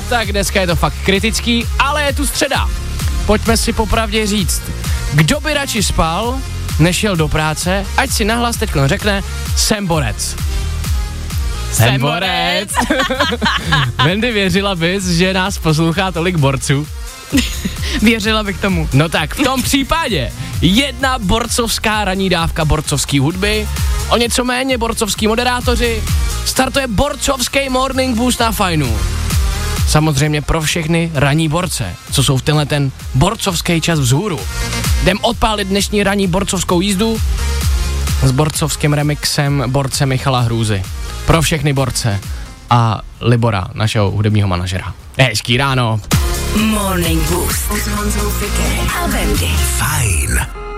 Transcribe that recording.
tak dneska je to fakt kritický, ale je tu středa. Pojďme si popravdě říct, kdo by radši spal, než jel do práce, ať si nahlas teďko řekne, jsem borec. Jsem borec. Wendy, věřila bys, že nás poslouchá tolik borců? Věřila bych tomu. No tak v tom případě jedna borcovská ranní dávka borcovský hudby, o něco méně borcovský moderátoři, startuje borcovský morning boost na Fajnu. Samozřejmě pro všechny ranní borce, co jsou v tenhle ten borcovský čas vzhůru. Jdem odpálit dnešní ranní borcovskou jízdu s borcovským remixem borce Michala Hrůzy. Pro všechny borce a Libora, našeho hudebního manažera. Hezký ráno. Morning Boost s Honzou Fikerem a Wendy. Fajn.